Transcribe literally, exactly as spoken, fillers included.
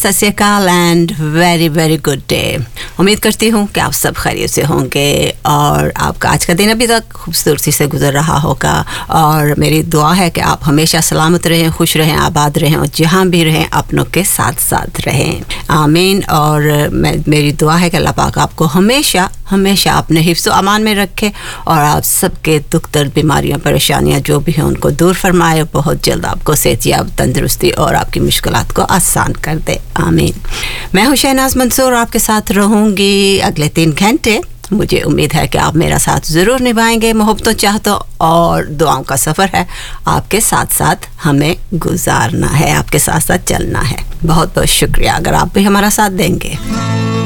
सत श्री अकाल and very very good day. उम्मीद करती हूँ कि आप सब खैरियत से होंगे और आपका आज का दिन अभी तक खूबसूरती से गुजर रहा होगा। और मेरी दुआ है कि आप हमेशा सलामत रहें, खुश रहें, आबाद रहें और जहाँ भी रहें अपनों के साथ साथ रहें। आमीन। और मैं मेरी दुआ है कि अल्लाह पाक आपको हमेशा हमेशा अपने हिफ्ज़ व अमान में रखे और आप सबके दुख दर्द, बीमारियाँ, परेशानियाँ जो भी हैं उनको दूर फरमाए। बहुत जल्द आपको सेहतयाब, तंदुरुस्ती और आपकी मुश्किलात को आसान कर दे। आमीन। मैं हूं शहनाज मंसूर, आपके साथ रहूंगी अगले तीन घंटे। मुझे उम्मीद है कि आप मेरा साथ ज़रूर निभाएंगे। मोहब्बतों, चाहतों और दुआओं का सफ़र है, आपके साथ साथ हमें गुजारना है, आपके साथ साथ चलना है। बहुत बहुत शुक्रिया अगर आप भी हमारा साथ देंगे।